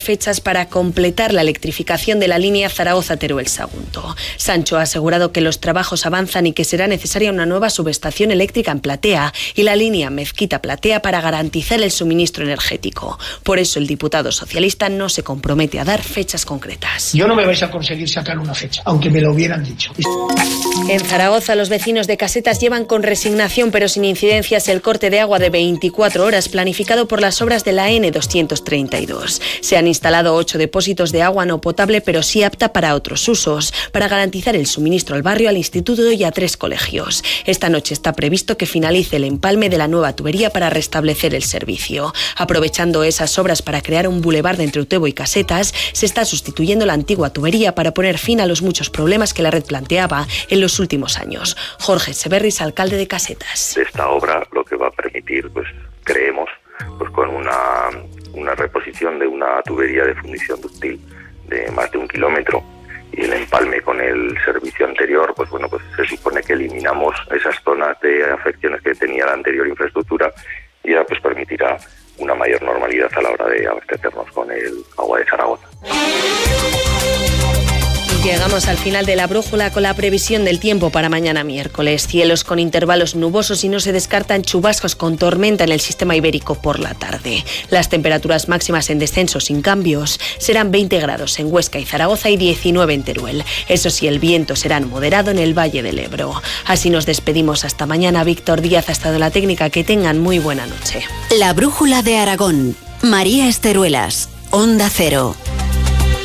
fechas para completar la electrificación de la línea Zaragoza-Teruel-Sagunto. Sancho ha asegurado que los trabajos avanzan y que será necesaria una nueva subestación eléctrica en Platea y la línea Mezquita-Platea para garantizar el suministro energético. Por eso el diputado socialista no se compromete a dar fechas concretas. Yo no me vais a conseguir sacar una fecha, aunque me lo hubieran dicho. En Zaragoza, los vecinos de Casetas llevan con resignación pero sin incidencias el corte de agua de 24 horas planificado por las obras de la N232. Se han instalado 8 depósitos de agua no potable pero sí apta para otros usos, para garantizar el suministro al barrio, al instituto y a 3 colegios. Esta noche está previsto que finalice el empalme de la nueva tubería para restablecer el servicio. Aprovechando esas obras para crear un bulevar entre Utebo y Casetas, se está sustituyendo la antigua tubería para poner fin a los muchos problemas que la red planteaba en los últimos años. Jorge Severris, alcalde de Casetas. Esta obra lo que va a permitir, creemos, con una reposición de una tubería de fundición dúctil de más de 1 kilómetro y el empalme con el servicio anterior, se supone que eliminamos esas zonas de afecciones que tenía la anterior infraestructura y ya permitirá una mayor normalidad a la hora de abastecernos con el agua de Zaragoza. Llegamos al final de la brújula con la previsión del tiempo para mañana miércoles. Cielos con intervalos nubosos y no se descartan chubascos con tormenta en el sistema ibérico por la tarde. Las temperaturas máximas en descenso sin cambios serán 20 grados en Huesca y Zaragoza y 19 en Teruel. Eso sí, el viento será moderado en el Valle del Ebro. Así nos despedimos hasta mañana. Víctor Díaz ha estado en la técnica. Que tengan muy buena noche. La brújula de Aragón. María Esteruelas. Onda Cero.